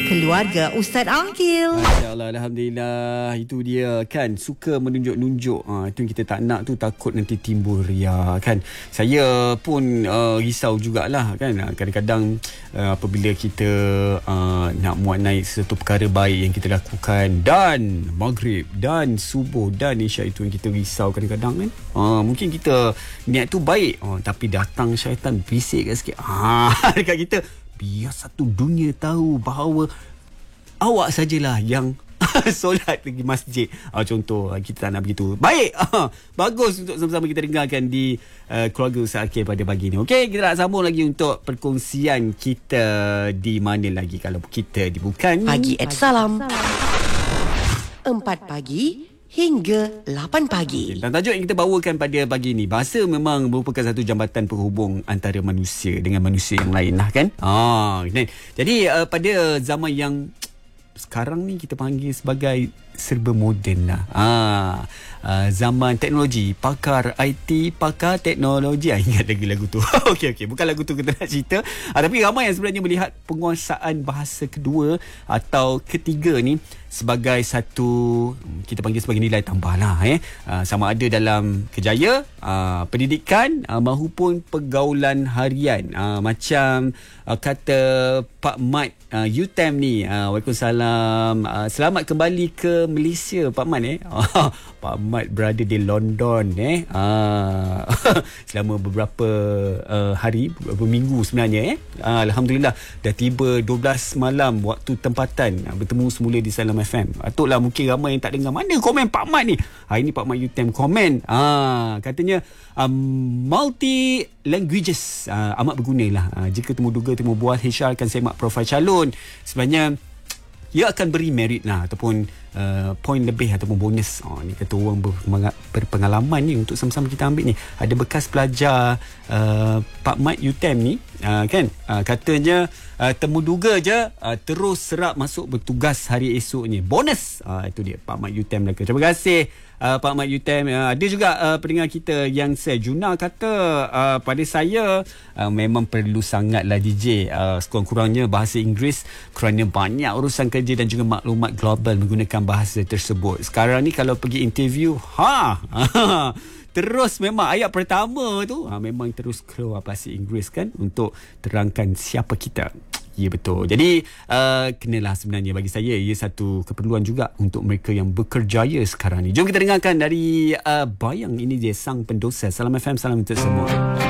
Keluarga Ustaz Aqil. InsyaAllah, Alhamdulillah. Itu dia kan, suka menunjuk-nunjuk. Itu yang kita tak nak tu, takut nanti timbul ria kan. Saya pun risau jugalah kan. Kadang-kadang apabila kita nak muat naik sesuatu perkara baik yang kita lakukan, dan maghrib dan subuh dan isyak, itu yang kita risau kadang-kadang kan. Mungkin kita niat tu baik, tapi datang syaitan bisik sikit dekat kita, biar satu dunia tahu bahawa awak sajalah yang solat pergi masjid. Contoh, kita tak nak begitu. Baik, bagus untuk sama-sama kita dengarkan di Keluarga Ustaz Aqil pada pagi ni. Okey, kita nak sambung lagi untuk perkongsian kita di mana lagi kalau kita di Bukan Pagi Salam. 4 pagi hingga 8 pagi. Dan tajuk yang kita bawakan pada pagi ni, bahasa memang merupakan satu jambatan penghubung antara manusia dengan manusia yang lain lah kan. Jadi pada zaman yang sekarang ni kita panggil sebagai serba moden lah. Zaman teknologi, pakar IT, pakar teknologi. Ingat lagi lagu tu. Okey, bukan lagu tu kita nak cerita. Tapi ramai yang sebenarnya melihat penguasaan bahasa kedua atau ketiga ni sebagai satu, kita panggil sebagai nilai tambah lah. Sama ada dalam kerjaya, pendidikan maupun pergaulan harian. Macam kata Pak Mat Yutem ni, Waalaikumsalam, selamat kembali ke Malaysia Pak Mat. Pak Mat berada di London selama beberapa hari, beberapa minggu sebenarnya. Alhamdulillah dah tiba 12 malam waktu tempatan, bertemu semula di Salam FM. Patutlah mungkin ramai yang tak dengar, mana komen Pak Mat ni. Hari ni Pak Mat Yutem komen, katanya multi languages amat berguna lah. Jika temu buat HR akan semak profil calon, sebenarnya ia akan beri merit lah, ataupun poin lebih ataupun bonus. Ni kata orang berpengalaman ni, untuk sama-sama kita ambil ni. Ada bekas pelajar Pak Mat Yutem ni kan, katanya temuduga je terus serap masuk bertugas hari esok ni, bonus. Itu dia Pak Mat Yutem. Terima kasih Pak Mat Yutem. Ada juga pendengar kita yang Juna kata, pada saya memang perlu sangatlah DJ sekurang-kurangnya bahasa Inggeris, kerana banyak urusan kerja dan juga maklumat global menggunakan bahasa tersebut. Sekarang ni kalau pergi interview, terus memang ayat pertama tu memang terus keluar bahasa Inggeris kan, untuk terangkan siapa kita. Ya, betul. Jadi kenalah, sebenarnya bagi saya ia satu keperluan juga untuk mereka yang berkerjaya sekarang ni. Jom kita dengarkan dari Bayang, ini dia Sang Pendosa. Salam FM, salam untuk semua.